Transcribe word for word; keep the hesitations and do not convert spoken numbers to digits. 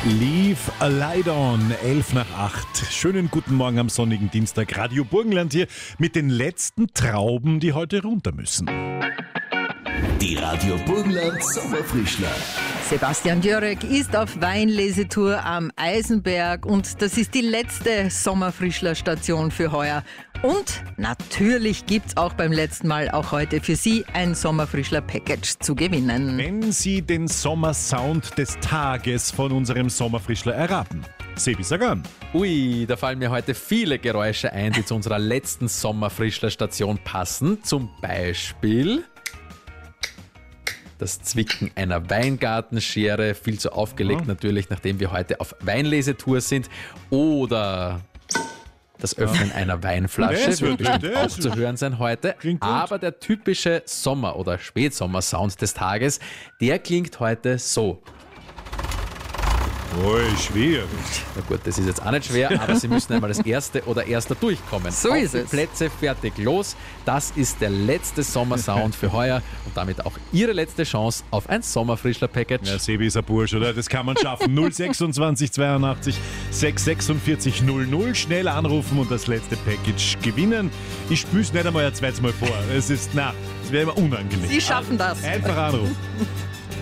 Leave a Light On, elf nach acht. Schönen guten Morgen am sonnigen Dienstag. Radio Burgenland hier mit den letzten Trauben, die heute runter müssen. Die Radio Burgenland Sommerfrischler. Sebastian Djörek ist auf Weinlesetour am Eisenberg und das ist die letzte Sommerfrischler-Station für heuer. Und natürlich gibt's auch beim letzten Mal auch heute für Sie ein Sommerfrischler-Package zu gewinnen. Wenn Sie den Sommersound des Tages von unserem Sommerfrischler erraten. Sebi, sag an. Ui, da fallen mir heute viele Geräusche ein, die zu unserer letzten Sommerfrischler-Station passen. Zum Beispiel das Zwicken einer Weingartenschere, viel zu aufgelegt Ja. natürlich, nachdem wir heute auf Weinlesetour sind. Oder das Öffnen einer Weinflasche Das wird wird- bestimmt das auch zu hören sein heute. Klingt gut. Aber der typische Sommer- oder Spätsommer-Sound des Tages, der klingt heute so. Ui, schwer. Na gut, das ist jetzt auch nicht schwer, aber Sie müssen einmal das erste oder erster durchkommen. So Auf ist die es. Plätze, fertig, los. Das ist der letzte Sommersound für heuer und damit auch Ihre letzte Chance auf ein Sommerfrischler-Package. Ja, Sebi ist ein Bursch, oder? Das kann man schaffen. null sechsundzwanzig zweiundachtzig sechs sechsundvierzig null null. Schnell anrufen und das letzte Package gewinnen. Ich spül's nicht einmal ein zweites Mal vor. Es ist, na, es wäre immer unangenehm. Sie schaffen das. Einfach anrufen.